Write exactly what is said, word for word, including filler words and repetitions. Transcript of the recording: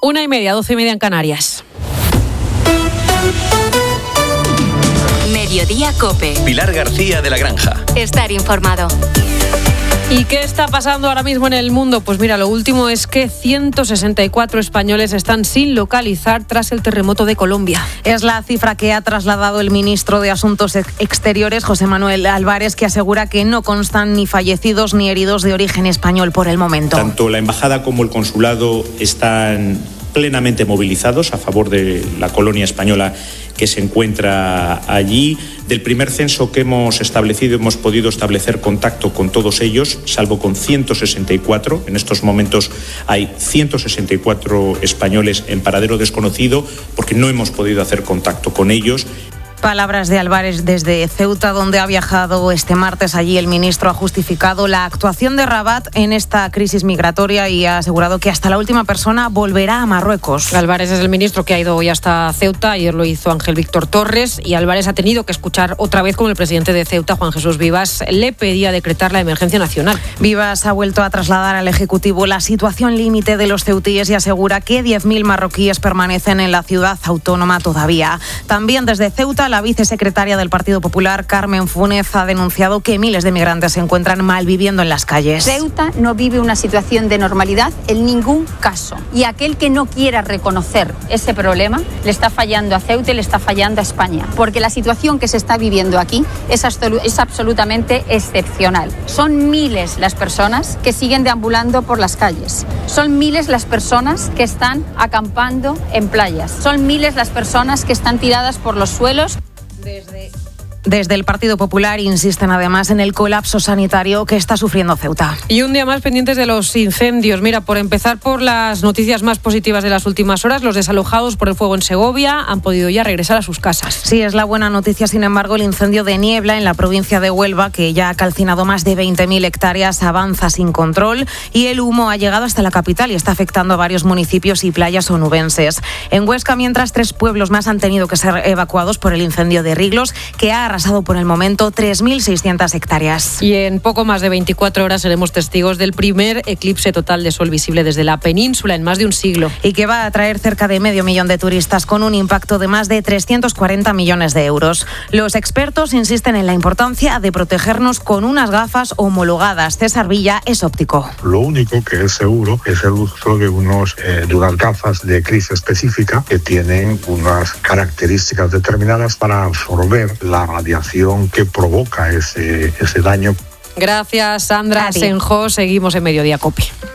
Una y media, doce y media en Canarias. Mediodía COPE. Pilar García de la Granja. Estar informado. ¿Y qué está pasando ahora mismo en el mundo? Pues mira, lo último es que ciento sesenta y cuatro españoles están sin localizar tras el terremoto de Colombia. Es la cifra que ha trasladado el ministro de Asuntos Exteriores, José Manuel Álvarez, que asegura que no constan ni fallecidos ni heridos de origen español por el momento. Tanto la embajada como el consulado están plenamente movilizados a favor de la colonia española que se encuentra allí. Del primer censo que hemos establecido, hemos podido establecer contacto con todos ellos, salvo con ciento sesenta y cuatro. En estos momentos hay ciento sesenta y cuatro españoles en paradero desconocido porque no hemos podido hacer contacto con ellos. Palabras de Álvarez desde Ceuta, donde ha viajado este martes. Allí el ministro ha justificado la actuación de Rabat en esta crisis migratoria y ha asegurado que hasta la última persona volverá a Marruecos. Álvarez es el ministro que ha ido hoy hasta Ceuta. Ayer lo hizo Ángel Víctor Torres y Álvarez ha tenido que escuchar otra vez como el presidente de Ceuta, Juan Jesús Vivas, le pedía decretar la emergencia nacional. Vivas ha vuelto a trasladar al Ejecutivo la situación límite de los ceutíes y asegura que diez mil marroquíes permanecen en la ciudad autónoma todavía. También desde Ceuta, la vicesecretaria del Partido Popular, Carmen Funes, ha denunciado que miles de migrantes se encuentran malviviendo en las calles. Ceuta no vive una situación de normalidad en ningún caso. Y aquel que no quiera reconocer ese problema le está fallando a Ceuta y le está fallando a España. Porque la situación que se está viviendo aquí es, es absolutamente excepcional. Son miles las personas que siguen deambulando por las calles. Son miles las personas que están acampando en playas. Son miles las personas que están tiradas por los suelos. Desde, desde el Partido Popular insisten además en el colapso sanitario que está sufriendo Ceuta. Y un día más pendientes de los incendios. Mira, por empezar por las noticias más positivas de las últimas horas, los desalojados por el fuego en Segovia han podido ya regresar a sus casas. Sí, es la buena noticia. Sin embargo, el incendio de Niebla en la provincia de Huelva, que ya ha calcinado más de veinte mil hectáreas, avanza sin control y el humo ha llegado hasta la capital y está afectando a varios municipios y playas onubenses. En Huesca, mientras, tres pueblos más han tenido que ser evacuados por el incendio de Riglos, que ha arrasado por el momento tres mil seiscientas hectáreas. Y en poco más de veinticuatro horas seremos testigos del primer eclipse total de sol visible desde la península en más de un siglo. Y que va a atraer cerca de medio millón de turistas con un impacto de más de trescientos cuarenta millones de euros. Los expertos insisten en la importancia de protegernos con unas gafas homologadas. César Villa es óptico. Lo único que es seguro es el uso de, unos, eh, de unas gafas de crisis específica que tienen unas características determinadas para absorber la radiación que provoca ese, ese daño. Gracias, Sandra Senjo. Seguimos en Mediodía COPE.